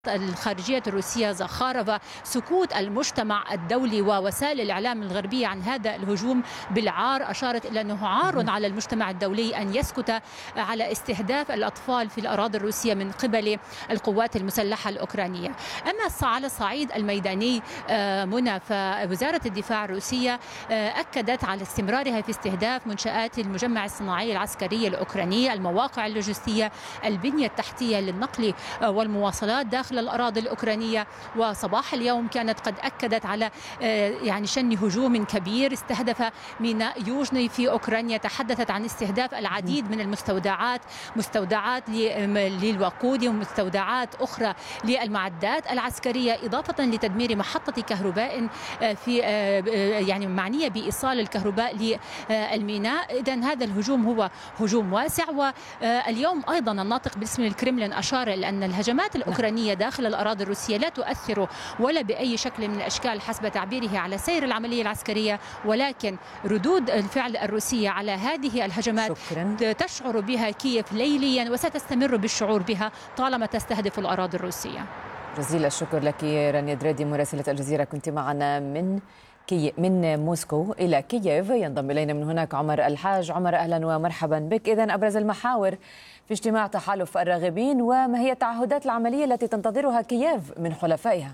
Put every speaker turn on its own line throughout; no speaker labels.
الخارجية الروسية زخارف سكوت المجتمع الدولي ووسائل الإعلام الغربية عن هذا الهجوم بالعار. أشارت إلى أنه عار على المجتمع الدولي أن يسكت على استهداف الأطفال في الأراضي الروسية من قبل القوات المسلحة الأوكرانية. أما على الصعيد الميداني منى، فوزارة الدفاع الروسية أكدت على استمرارها في استهداف منشآت المجمع الصناعي العسكري الأوكراني، المواقع اللوجستية، البنية التحتية للنقل والمواصلات داخل الأراضي الأوكرانية. وصباح اليوم كانت قد أكدت على شن هجوم كبير استهدف ميناء يوجني في أوكرانيا. تحدثت عن استهداف العديد من المستودعات، مستودعات للوقود ومستودعات أخرى للمعدات العسكرية، إضافة لتدمير محطة كهرباء في معنية بإيصال الكهرباء للميناء. إذن هذا الهجوم هو هجوم واسع. واليوم أيضا الناطق باسم الكرملين أشار إلى أن الهجمات الأوكرانية داخل الأراضي الروسية لا تؤثر ولا بأي شكل من الأشكال حسب تعبيره على سير العملية العسكرية، ولكن ردود الفعل الروسية على هذه الهجمات تشعر بها كييف ليليا وستستمر بالشعور بها طالما تستهدف الأراضي الروسية.
جزيل الشكر لك رانيا دريدي مراسلة الجزيرة، كنت معنا من موسكو إلى كييف. ينضم إلينا من هناك عمر الحاج. عمر، أهلا ومرحبا بك. إذن أبرز المحاور في اجتماع تحالف الراغبين، وما هي التعهدات العملية التي تنتظرها كييف من حلفائها؟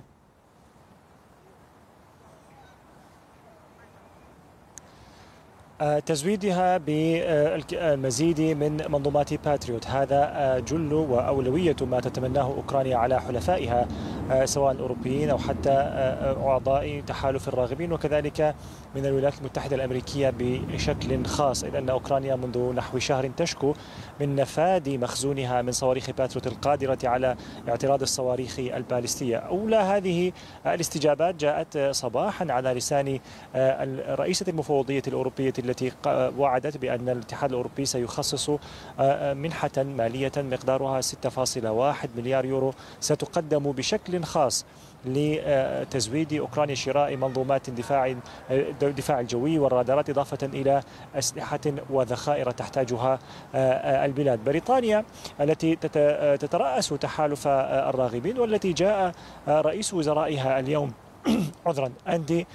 تزويدها بالمزيد من منظومات باتريوت، هذا جل وأولوية ما تتمناه أوكرانيا على حلفائها سواء أوروبيين أو حتى أعضاء تحالف الراغبين، وكذلك من الولايات المتحدة الأمريكية بشكل خاص، إذ أن أوكرانيا منذ نحو شهر تشكو من نفاد مخزونها من صواريخ باتريوت القادرة على اعتراض الصواريخ البالستية. أولى هذه الاستجابات جاءت صباحا على لسان رئيسة المفوضية الأوروبية التي وعدت بأن الاتحاد الأوروبي سيخصص منحة مالية مقدارها 6.1 مليار يورو ستقدم بشكل خاص لتزويد أوكرانيا شراء منظومات الدفاع الجوي والرادارات، إضافة إلى أسلحة وذخائر تحتاجها البلاد. بريطانيا التي تترأس تحالف الراغبين والتي جاء رئيس وزرائها اليوم أندي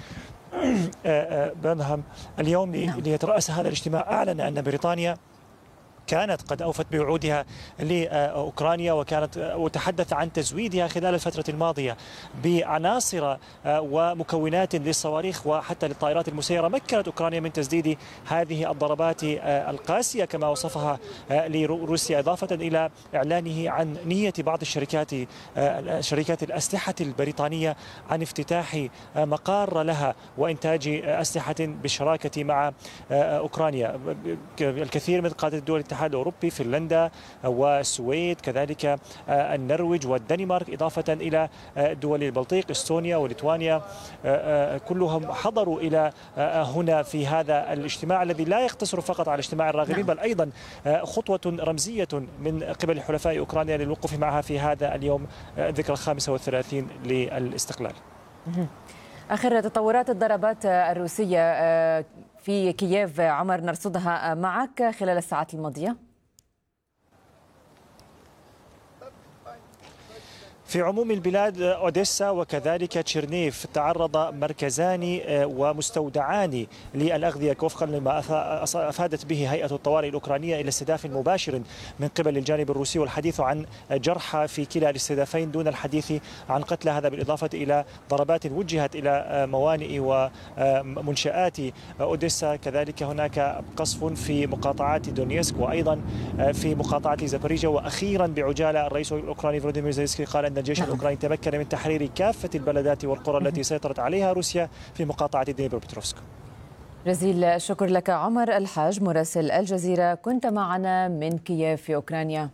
بيرنهام اليوم ليترأس هذا الاجتماع، أعلن أن بريطانيا كانت قد أوفت بوعودها لأوكرانيا وتحدث عن تزويدها خلال الفترة الماضية بعناصر ومكونات للصواريخ وحتى للطائرات المسيرة. مكنت أوكرانيا من تسديد هذه الضربات القاسية كما وصفها لروسيا، إضافة إلى إعلانه عن نية بعض شركات الأسلحة البريطانية عن افتتاح مقار لها وإنتاج أسلحة بالشراكة مع أوكرانيا. الكثير من قادة الدول الاتحاد الأوروبي، فنلندا والسويد، كذلك النرويج والدنمارك، إضافة إلى دول البلطيق استونيا وليتوانيا، كلهم حضروا إلى هنا في هذا الاجتماع الذي لا يقتصر فقط على اجتماع الراغبين، بل أيضا خطوة رمزية من قبل حلفاء أوكرانيا للوقوف معها في هذا اليوم ذكرى 35 للاستقلال.
آخر تطورات الضربات الروسية في كييف عمر نرصدها معك خلال الساعات الماضية.
في عموم البلاد أوديسا وكذلك تشيرنيف تعرض مركزان ومستودعان للأغذية وفقا لما أفادت به هيئة الطوارئ الأوكرانية إلى استهداف مباشر من قبل الجانب الروسي، والحديث عن جرحى في كلا الاستهدافين دون الحديث عن قتلى، هذا بالإضافة إلى ضربات وجهت إلى موانئ ومنشآت أوديسا. كذلك هناك قصف في مقاطعات دونيسك وأيضا في مقاطعة زابوريجيا. وأخيرا بعجالة الرئيس الأوكراني فلوديمير زيلينسكي قال أن الجيش الأوكراني تمكن من تحرير كافة البلدات والقرى التي سيطرت عليها روسيا في مقاطعة دنيبروبيتروفسك.
جزيل الشكر لك عمر الحاج مراسل الجزيرة، كنت معنا من كييف في أوكرانيا.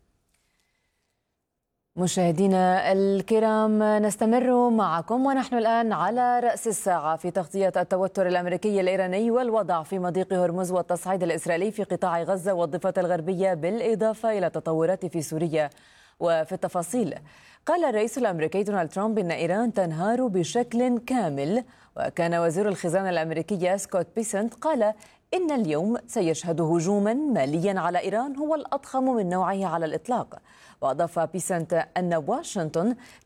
مشاهدينا الكرام، نستمر معكم ونحن الآن على رأس الساعة في تغطية التوتر الأمريكي الإيراني والوضع في مضيق هرمز والتصعيد الإسرائيلي في قطاع غزة والضفة الغربية، بالإضافة إلى تطورات في سوريا. وفي التفاصيل، قال الرئيس الأمريكي دونالد ترامب إن إيران تنهار بشكل كامل، وكان وزير الخزانة الأمريكية سكوت بيسنت قال إن اليوم سيشهد هجوما ماليا على إيران هو الأضخم من نوعه على الإطلاق. وأضاف بيسنت أن واشنطن